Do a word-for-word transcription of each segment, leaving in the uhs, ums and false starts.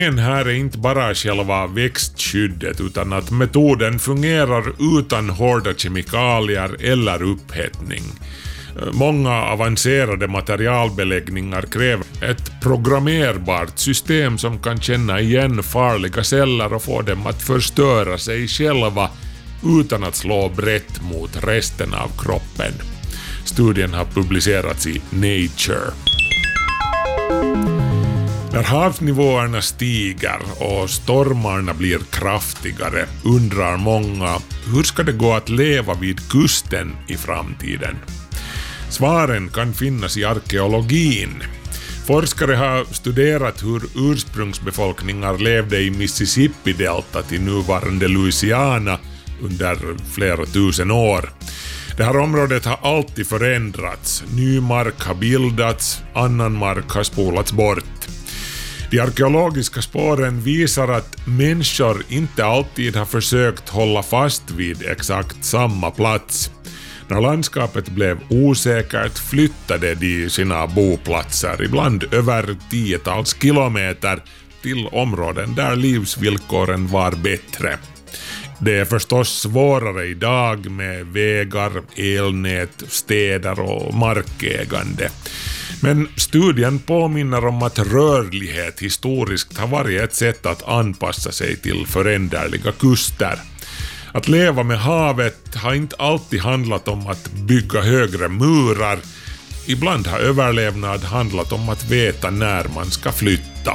Här är inte bara själva växtskyddet utan att metoden fungerar utan hårda kemikalier eller upphettning. Många avancerade materialbeläggningar kräver ett programmerbart system som kan känna igen farliga celler och få dem att förstöra sig själva utan att slå brett mot resten av kroppen. Studien har publicerats i Nature. När havsnivåerna stiger och stormarna blir kraftigare undrar många hur ska det gå att leva vid kusten i framtiden. Svaren kan finnas i arkeologin. Forskare har studerat hur ursprungsbefolkningar levde i Mississippi-deltat i nuvarande Louisiana under flera tusen år. Det här området har alltid förändrats. Ny mark har bildats, annan mark har spolats bort. De arkeologiska spåren visar att människor inte alltid har försökt hålla fast vid exakt samma plats. När landskapet blev osäkert flyttade de sina boplatser, ibland över tiotals kilometer, till områden där livsvillkoren var bättre. Det är förstås svårare idag med vägar, elnät, städer och markägande. Men studien påminner om att rörlighet historiskt har varit ett sätt att anpassa sig till föränderliga kuster. Att leva med havet har inte alltid handlat om att bygga högre murar. Ibland har överlevnad handlat om att veta när man ska flytta.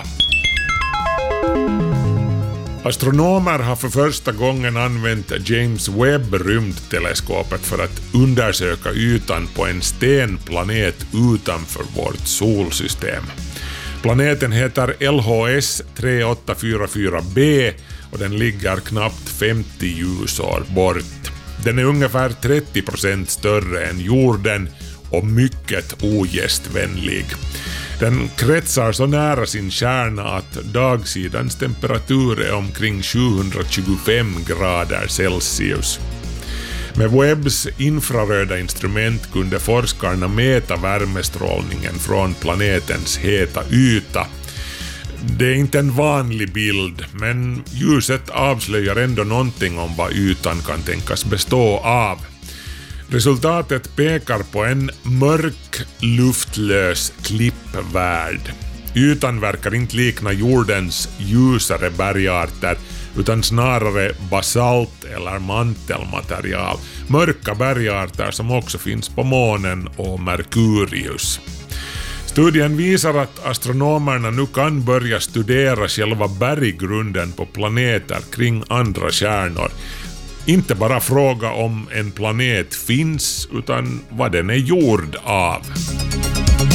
Astronomer har för första gången använt James Webb-rymdteleskopet för att undersöka ytan på en stenplanet utanför vårt solsystem. Planeten heter L H S tre åtta fyra fyra b och den ligger knappt femtio ljusår bort. Den är ungefär trettio procent större än jorden och mycket ogästvänlig. Den kretsar så nära sin kärna att dagsidans temperatur är omkring sjuhundratjugofem grader Celsius. Med Webbs infraröda instrument kunde forskarna mäta värmestrålningen från planetens heta yta. Det är inte en vanlig bild, men ljuset avslöjar ändå någonting om vad ytan kan tänkas bestå av. Resultatet pekar på en mörk, luftlös klippvärld. Ytan verkar inte likna jordens ljusare bergarter utan snarare basalt eller mantelmaterial. Mörka bergarter som också finns på månen och Merkurius. Studien visar att astronomerna nu kan börja studera själva berggrunden på planeter kring andra stjärnor. Inte bara fråga om en planet finns utan vad den är gjord av.